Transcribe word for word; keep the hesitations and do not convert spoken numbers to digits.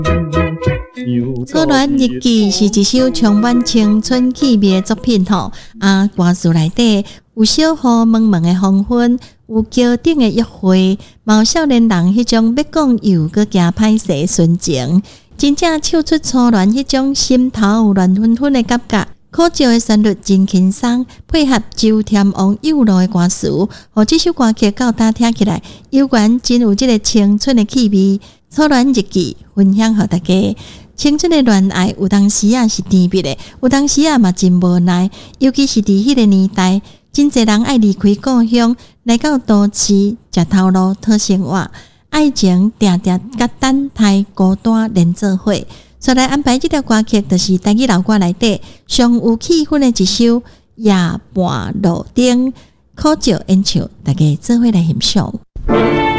《初恋日记》是一首充满青春气味的作品吼，啊，歌词内底有小雨蒙蒙的黄昏，有桥顶的约会，嘛有少年人迄种要讲又搁惊歹势的纯情，真正唱出初恋迄种心头有乱纷纷的感觉。可笑的旋律真轻松，配合周天王幼露的歌词，互这首歌曲到大听起来，悠然真有这个青春的气味。初恋日记分享给大家，青春的恋爱有当时啊是甜蜜的，有当时啊嘛真无奈，尤其是伫迄个年代，真侪人爱离开故乡，来到都市食头路讨生活，爱情定定甲等待孤单连做伙。所以来安排这条歌曲，就是台语老歌内底上有气氛的一首《夜半路灯》，可照演唱，大家做伙来欣赏。